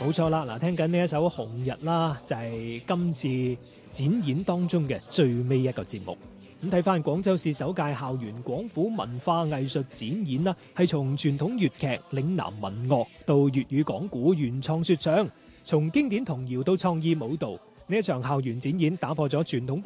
冇錯啦，嗱，聽緊呢一首《紅日》啦，就係今次展演當中嘅最尾一個節目。咁睇翻廣州市首屆校園廣府文化藝術展演啦，係從傳統粵劇、嶺南民樂到粵語講古原創說唱，從經典童謠到創意舞蹈，呢一場校園展演打破咗傳統